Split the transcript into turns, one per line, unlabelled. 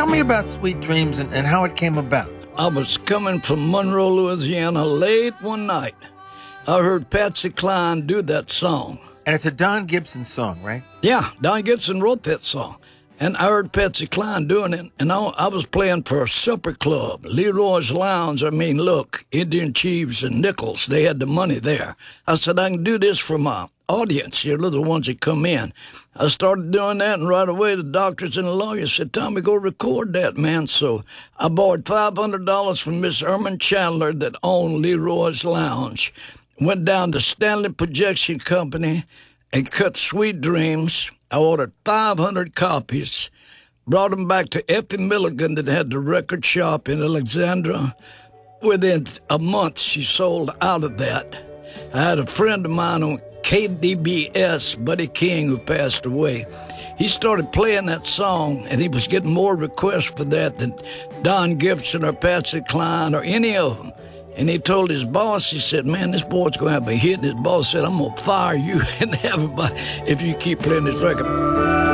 Tell me about Sweet Dreams and how it came about.
I was coming from Monroe, Louisiana late one night. I heard Patsy Cline do that song.
And it's a Don Gibson song, right?
Yeah, Don Gibson wrote that song. And I heard Patsy Cline doing it, and I was playing for a supper club, Leroy's Lounge. I mean, look, Indian Chiefs and Nichols, they had the money there. I said, I can do this for my audience, you know, the ones that come in. I started doing that, and right away the doctors and the lawyers said, Tommy, go record that, man. So I borrowed $500 from Miss Erman Chandler that owned Leroy's Lounge, went down to Stanley Projection Company and cut Sweet Dreams. I ordered 500 copies, brought them back to Effie Milligan that had the record shop in Alexandria. Within a month, she sold out of that. I had a friend of mine on KDBS, Buddy King, who passed away. He started playing that song, and he was getting more requests for that than Don Gibson or Patsy Cline or any of them. And he told his boss, he said, man, this boy's going to have a hit. And his boss said, I'm going to fire you and everybody if you keep playing this record.